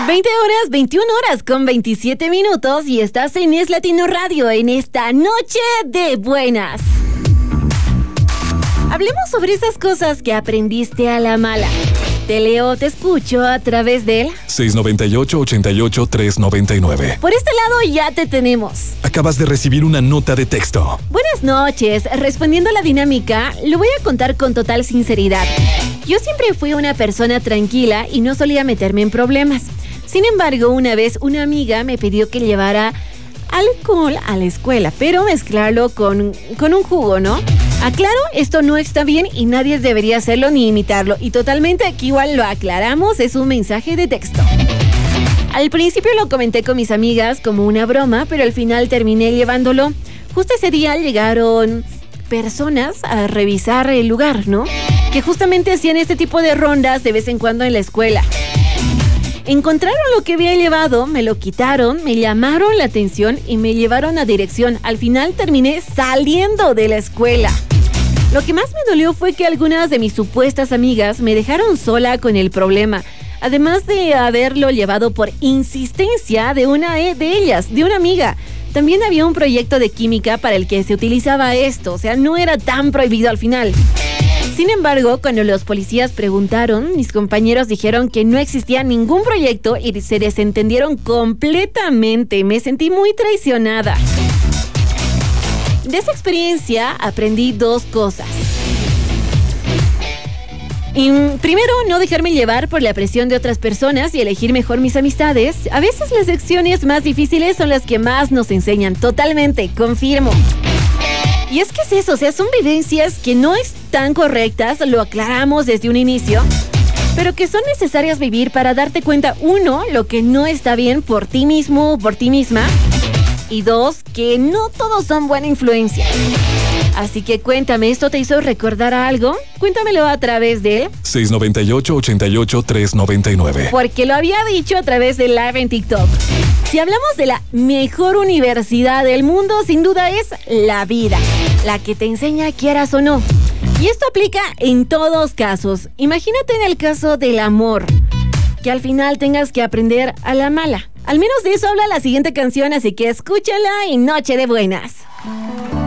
20 horas, 21 horas con 27 minutos y estás en Es Latino Radio en esta noche de buenas. Hablemos sobre esas cosas que aprendiste a la mala. Te leo, te escucho a través del 698-88-399. Por este lado ya te tenemos. Acabas de recibir una nota de texto. Buenas noches, respondiendo a la dinámica, lo voy a contar con total sinceridad. Yo siempre fui una persona tranquila y no solía meterme en problemas. Sin embargo, una vez una amiga me pidió que llevara alcohol a la escuela, pero mezclarlo con un jugo, ¿no? Aclaro, esto no está bien y nadie debería hacerlo ni imitarlo. Y totalmente aquí igual lo aclaramos, es un mensaje de texto. Al principio lo comenté con mis amigas como una broma, pero al final terminé llevándolo. Justo ese día llegaron personas a revisar el lugar, ¿no? Que justamente hacían este tipo de rondas de vez en cuando en la escuela. Encontraron lo que había llevado, me lo quitaron, me llamaron la atención y me llevaron a dirección. Al final terminé saliendo de la escuela. Lo que más me dolió fue que algunas de mis supuestas amigas me dejaron sola con el problema. Además de haberlo llevado por insistencia de una de ellas, de una amiga. También había un proyecto de química para el que se utilizaba esto, o sea, no era tan prohibido al final. Sin embargo, cuando los policías preguntaron, mis compañeros dijeron que no existía ningún proyecto y se desentendieron completamente. Me sentí muy traicionada. De esa experiencia aprendí dos cosas. Primero, no dejarme llevar por la presión de otras personas y elegir mejor mis amistades. A veces las lecciones más difíciles son las que más nos enseñan. Totalmente, confirmo. Y es que es eso, o sea, son vivencias que no están correctas, lo aclaramos desde un inicio, pero que son necesarias vivir para darte cuenta, uno, lo que no está bien por ti mismo o por ti misma, y dos, que no todos son buena influencia. Así que cuéntame, ¿esto te hizo recordar algo? Cuéntamelo a través del 698-88-399. Porque lo había dicho a través de live en TikTok. Si hablamos de la mejor universidad del mundo, sin duda es la vida, la que te enseña quieras o no. Y esto aplica en todos casos. Imagínate en el caso del amor, que al final tengas que aprender a la mala. Al menos de eso habla la siguiente canción, así que escúchala y noche de buenas.